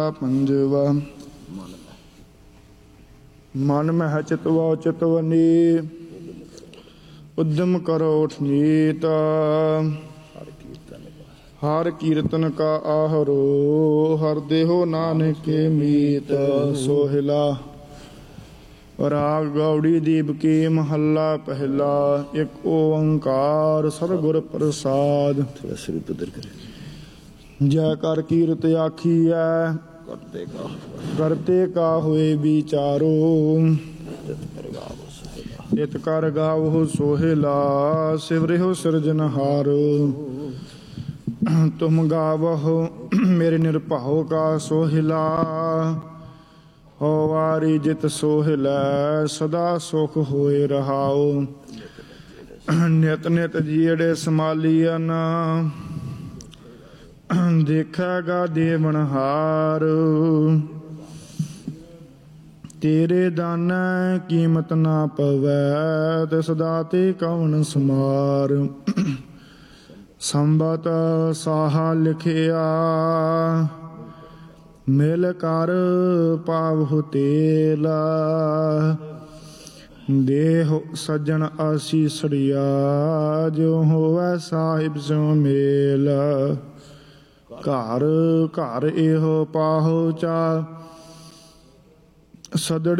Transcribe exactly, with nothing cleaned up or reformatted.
ਪੰਜਵਾ ਮਨ ਮਹਿ ਚਿਤਵਾ ਚਿਤਵਨੀ ਉਦਮ ਕਰੋ ਠਨੀਤ ਹਰ ਕੀਰਤਨ ਕਾ ਆਹਰੋ ਹਰ ਦੇਹੋ ਨਾਨਕੇ ਮੀਤ। ਸੋਹਿਲਾ ਰਾਗ ਗੌੜੀ ਦੀਪ ਕੀ ਮਹੱਲਾ ਪਹਿਲਾ। ਇੱਕ ਓੰਕਾਰ ਸਤਿਗੁਰ ਪ੍ਰਸਾਦ। ਜੈ ਕਰ ਕੀਰਤ ਆਖੀਐ ਕਰਤੇ ਕਾ ਹੋਏ ਵਿਚਾਰੋ ਇਤ ਕਰ ਗਾਵੋ ਸੋਹਿਲਾ ਸਿਵਰਿਓ ਸਿਰਜਨਹਾਰ। ਤੁਮ ਗਾਵਹੁ ਮੇਰੇ ਨਿਰਭਉ ਕਾ ਸੋਹਿਲਾ ਹੋ ਵਾਰੀ ਜਿਤ ਸੋਹਿਲੈ ਸਦਾ ਸੁਖ ਹੋਏ ਰਹਾਉ। ਨਿਤ ਨਿਤ ਜੀੜੇ ਸਮਾਲੀਅਨ ਦੇਖੇਗਾ ਦੇਵਨਹਾਰ। ਤੇਰੇ ਦਾਨੈ ਕੀਮਤ ਨਾ ਪਵੈ ਤਿਸ ਦਾਤੇ ਕਵਣ ਸਮਾਰ। ਸੰਬਤ ਸਾਹਾ ਲਿਖਿਆ ਮਿਲ ਕਰ ਪਾਵਹੁ ਤੇਲਾ। ਦੇਹ ਸੱਜਣ ਆਸੀਸੜਿਆ ਜੋ ਹੋਵੈ ਸਾਹਿਬ ਸੋ ਮੇਲ। ਘਰ ਘਰ ਇਹੋ ਪਾਹੁਚਾ ਸਦੜ